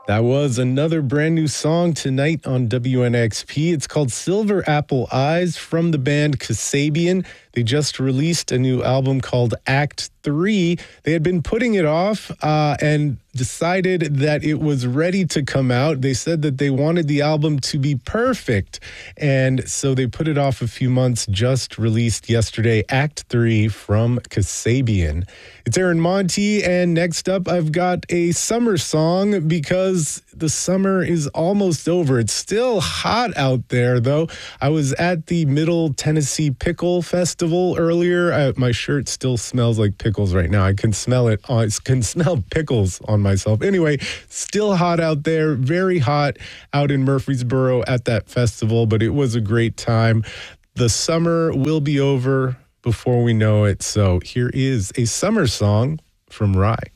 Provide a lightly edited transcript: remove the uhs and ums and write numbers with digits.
That was another brand new song tonight on WNXP. It's called Silver Apple Eyes from the band Kasabian. They just released a new album called Act 3. They had been putting it off and decided that it was ready to come out. They said that they wanted the album to be perfect. And so they put it off a few months, just released yesterday, Act 3 from Kasabian. It's Aaron Monty, and next up I've got a summer song because the summer is almost over. It's still hot out there, though. I was at the Middle Tennessee Pickle Festival earlier. My shirt still smells like pickles right now. I can smell it. I can smell pickles on myself. Anyway, still hot out there. Very hot out in Murfreesboro at that festival, but it was a great time. The summer will be over before we know it. So here is a summer song from Rye.